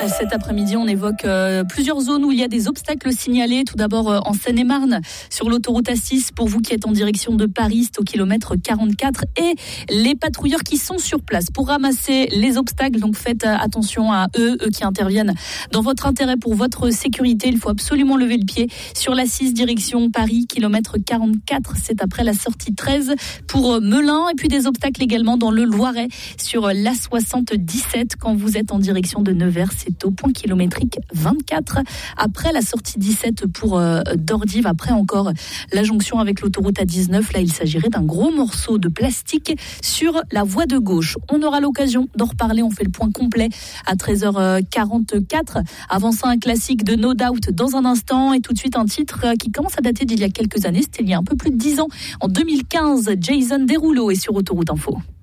Cet après-midi, on évoque plusieurs zones où il y a des obstacles signalés. Tout d'abord en Seine-et-Marne, sur l'autoroute A6, pour vous qui êtes en direction de Paris, c'est au kilomètre 44. Et les patrouilleurs qui sont sur place pour ramasser les obstacles. Donc faites attention à eux qui interviennent dans votre intérêt pour votre sécurité. Il faut absolument lever le pied sur l'A6 direction Paris, kilomètre 44. C'est après la sortie 13 pour Melun. Et puis des obstacles également dans le Loiret sur l'A77 quand vous êtes en direction de Nevers. C'est au point kilométrique 24. Après la sortie 17 pour Dordives. Après encore la jonction avec l'autoroute A19. Là, il s'agirait d'un gros morceau de plastique sur la voie de gauche. On aura l'occasion d'en reparler. On fait le point complet à 13h44. Avant ça, un classique de No Doubt dans un instant. Et tout de suite, un titre qui commence à dater d'il y a quelques années. C'était il y a un peu plus de 10 ans. En 2015, Jason Derulo est sur Autoroute Info.